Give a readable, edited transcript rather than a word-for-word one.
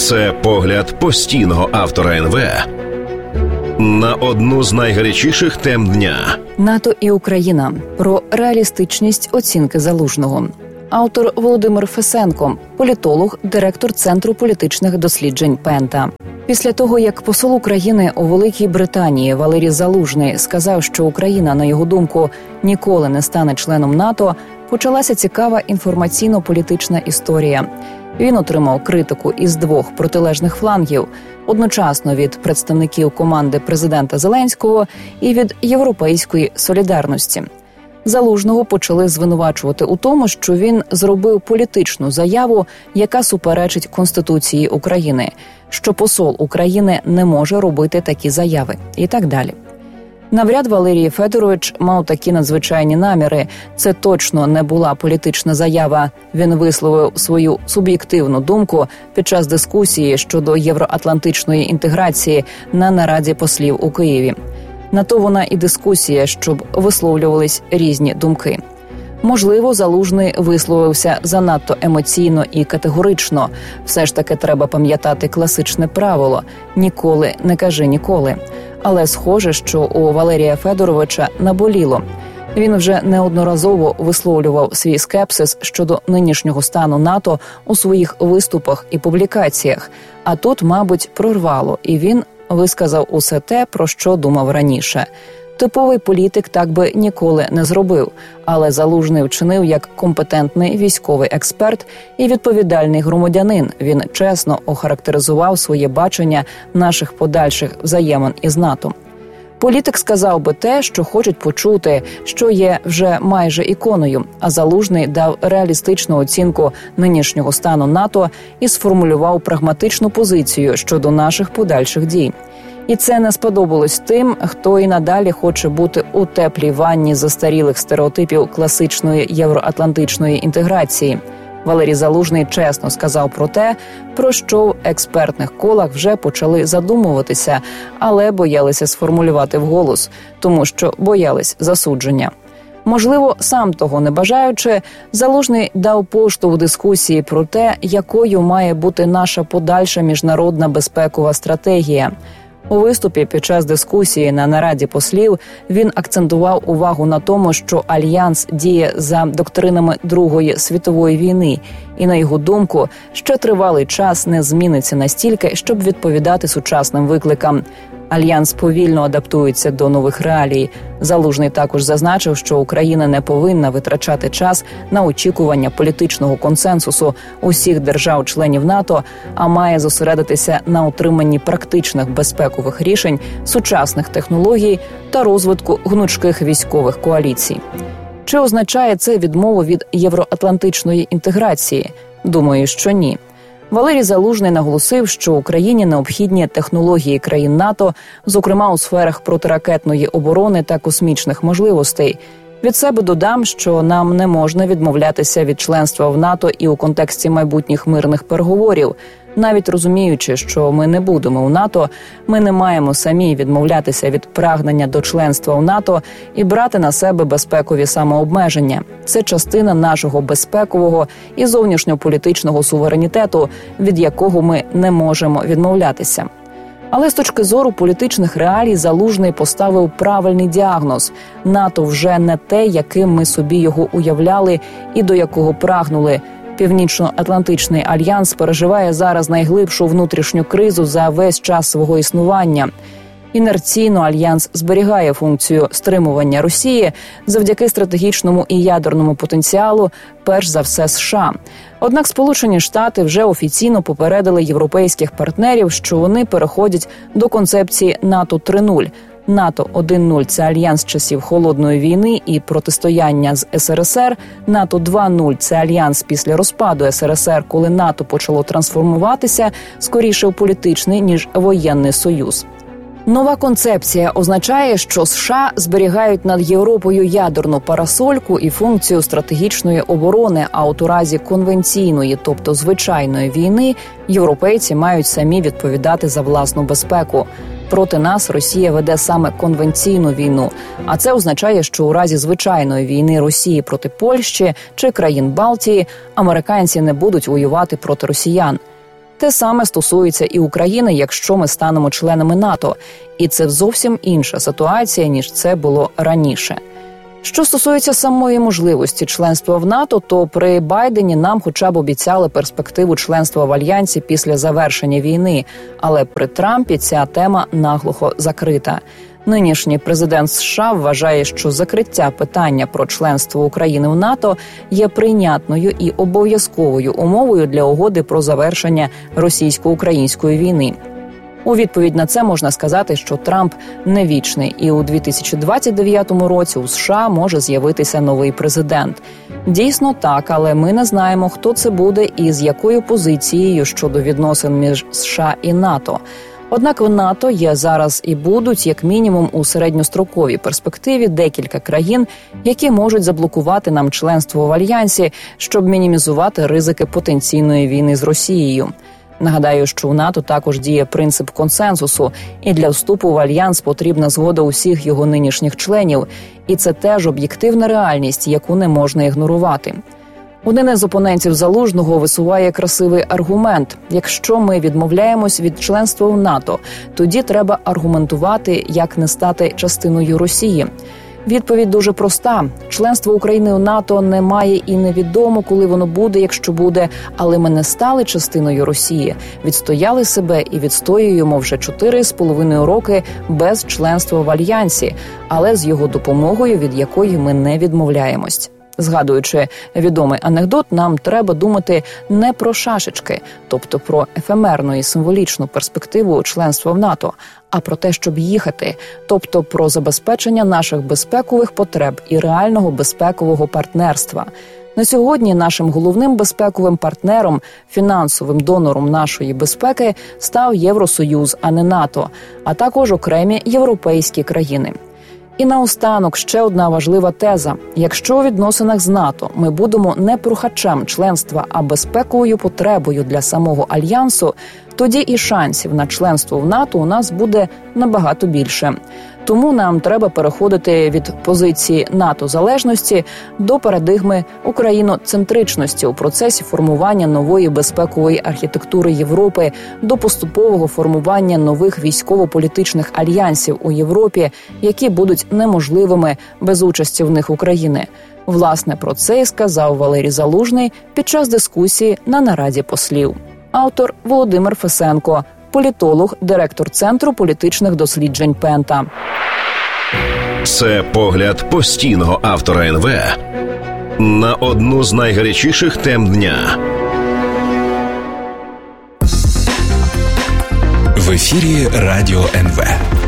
Це погляд постійного автора НВ на одну з найгарячіших тем дня. НАТО і Україна. Про реалістичність оцінки Залужного. Автор Володимир Фесенко, політолог, директор Центру політичних досліджень ПЕНТА. Після того, як посол України у Великій Британії Валерій Залужний сказав, що Україна, на його думку, ніколи не стане членом НАТО, почалася цікава інформаційно-політична історія. Він отримав критику із двох протилежних флангів, одночасно від представників команди президента Зеленського і від Європейської солідарності. Залужного почали звинувачувати у тому, що він зробив політичну заяву, яка суперечить Конституції України, що посол України не може робити такі заяви і так далі. Навряд Валерій Федорович мав такі надзвичайні наміри. Це точно не була політична заява. Він висловив свою суб'єктивну думку під час дискусії щодо євроатлантичної інтеграції на нараді послів у Києві. На то вона і дискусія, щоб висловлювались різні думки. Можливо, Залужний висловився занадто емоційно і категорично. Все ж таки треба пам'ятати класичне правило – ніколи не кажи ніколи. Але схоже, що у Валерія Федоровича наболіло. Він вже неодноразово висловлював свій скепсис щодо нинішнього стану НАТО у своїх виступах і публікаціях. А тут, мабуть, прорвало, і він висказав усе те, про що думав раніше. Типовий політик так би ніколи не зробив, але Залужний вчинив як компетентний військовий експерт і відповідальний громадянин. Він чесно охарактеризував своє бачення наших подальших взаємин із НАТО. Політик сказав би те, що хочуть почути, що є вже майже іконою, а Залужний дав реалістичну оцінку нинішнього стану НАТО і сформулював прагматичну позицію щодо наших подальших дій. І це не сподобалось тим, хто і надалі хоче бути у теплій ванні застарілих стереотипів класичної євроатлантичної інтеграції. Валерій Залужний чесно сказав про те, про що в експертних колах вже почали задумуватися, але боялися сформулювати вголос, тому що боялись засудження. Можливо, сам того не бажаючи, Залужний дав поштовх дискусії про те, якою має бути наша подальша міжнародна безпекова стратегія. У виступі під час дискусії на нараді послів він акцентував увагу на тому, що Альянс діє за доктринами Другої світової війни і, на його думку, ще тривалий час не зміниться настільки, щоб відповідати сучасним викликам. Альянс повільно адаптується до нових реалій. Залужний також зазначив, що Україна не повинна витрачати час на очікування політичного консенсусу усіх держав-членів НАТО, а має зосередитися на утриманні практичних безпекових рішень, сучасних технологій та розвитку гнучких військових коаліцій. Чи означає це відмову від євроатлантичної інтеграції? Думаю, що ні. Валерій Залужний наголосив, що Україні необхідні технології країн НАТО, зокрема у сферах протиракетної оборони та космічних можливостей. Від себе додам, що нам не можна відмовлятися від членства в НАТО і у контексті майбутніх мирних переговорів. Навіть розуміючи, що ми не будемо у НАТО, ми не маємо самі відмовлятися від прагнення до членства в НАТО і брати на себе безпекові самообмеження. Це частина нашого безпекового і зовнішньополітичного суверенітету, від якого ми не можемо відмовлятися. Але з точки зору політичних реалій Залужний поставив правильний діагноз. НАТО вже не те, яким ми собі його уявляли і до якого прагнули. Північно-Атлантичний альянс переживає зараз найглибшу внутрішню кризу за весь час свого існування. Інерційно альянс зберігає функцію стримування Росії завдяки стратегічному і ядерному потенціалу, перш за все США. Однак Сполучені Штати вже офіційно попередили європейських партнерів, що вони переходять до концепції НАТО 3.0. НАТО 1.0 – це альянс часів Холодної війни і протистояння з СРСР. НАТО 2.0 – це альянс після розпаду СРСР, коли НАТО почало трансформуватися скоріше в політичний, ніж воєнний союз. Нова концепція означає, що США зберігають над Європою ядерну парасольку і функцію стратегічної оборони, а от у разі конвенційної, тобто звичайної війни, європейці мають самі відповідати за власну безпеку. Проти нас Росія веде саме конвенційну війну, а це означає, що у разі звичайної війни Росії проти Польщі чи країн Балтії американці не будуть воювати проти росіян. Те саме стосується і України, якщо ми станемо членами НАТО. І це зовсім інша ситуація, ніж це було раніше. Що стосується самої можливості членства в НАТО, то при Байдені нам хоча б обіцяли перспективу членства в Альянсі після завершення війни, але при Трампі ця тема наглухо закрита. Нинішній президент США вважає, що закриття питання про членство України в НАТО є прийнятною і обов'язковою умовою для угоди про завершення російсько-української війни. У відповідь на це можна сказати, що Трамп не вічний, і у 2029 році у США може з'явитися новий президент. Дійсно так, але ми не знаємо, хто це буде і з якою позицією щодо відносин між США і НАТО. Однак в НАТО є зараз і будуть, як мінімум, у середньостроковій перспективі декілька країн, які можуть заблокувати нам членство в Альянсі, щоб мінімізувати ризики потенційної війни з Росією. Нагадаю, що у НАТО також діє принцип консенсусу, і для вступу в Альянс потрібна згода усіх його нинішніх членів. І це теж об'єктивна реальність, яку не можна ігнорувати. Один із опонентів Залужного висуває красивий аргумент. Якщо ми відмовляємось від членства в НАТО, тоді треба аргументувати, як не стати частиною Росії. Відповідь дуже проста. Членство України у НАТО немає і невідомо, коли воно буде, якщо буде. Але ми не стали частиною Росії, відстояли себе і відстоюємо вже 4,5 роки без членства в Альянсі, але з його допомогою, від якої ми не відмовляємось. Згадуючи відомий анекдот, нам треба думати не про шашечки, тобто про ефемерну і символічну перспективу членства в НАТО, а про те, щоб їхати, тобто про забезпечення наших безпекових потреб і реального безпекового партнерства. На сьогодні нашим головним безпековим партнером, фінансовим донором нашої безпеки став Євросоюз, а не НАТО, а також окремі європейські країни. І наостанок ще одна важлива теза. Якщо у відносинах з НАТО ми будемо не прохачем членства, а безпековою потребою для самого Альянсу, тоді і шансів на членство в НАТО у нас буде набагато більше. Тому нам треба переходити від позиції НАТО-залежності до парадигми україноцентричності у процесі формування нової безпекової архітектури Європи, до поступового формування нових військово-політичних альянсів у Європі, які будуть неможливими без участі в них України. Власне, про це і сказав Валерій Залужний під час дискусії на нараді послів. Автор Володимир Фесенко, політолог, директор Центру політичних досліджень Пента. Це погляд постійного автора НВ на одну з найгарячіших тем дня. В ефірі Радіо НВ.